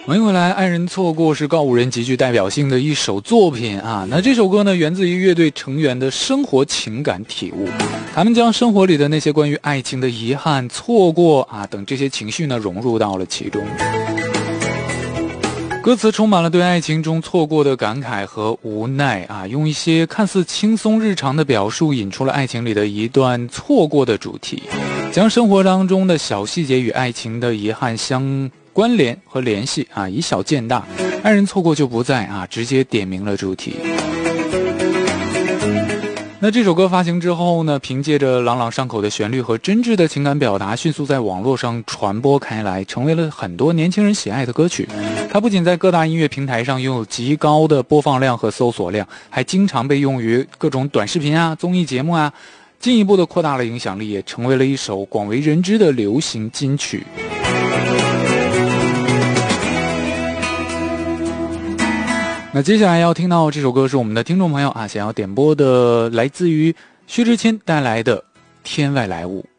欢迎回来，《爱人错过》是告五人极具代表性的一首作品啊。那这首歌呢，源自于乐队成员的生活情感体悟，他们将生活里的那些关于爱情的遗憾、错过啊等这些情绪呢，融入到了其中。歌词充满了对爱情中错过的感慨和无奈啊，用一些看似轻松日常的表述，引出了爱情里的一段错过的主题，将生活当中的小细节与爱情的遗憾相关联和联系啊，以小见大，爱人错过就不在啊，直接点明了主题。那这首歌发行之后呢，凭借着朗朗上口的旋律和真挚的情感表达，迅速在网络上传播开来，成为了很多年轻人喜爱的歌曲。它不仅在各大音乐平台上拥有极高的播放量和搜索量，还经常被用于各种短视频啊、综艺节目啊，进一步的扩大了影响力，也成为了一首广为人知的流行金曲。那接下来要听到这首歌是我们的听众朋友啊想要点播的，来自于薛之谦带来的《天外来物》。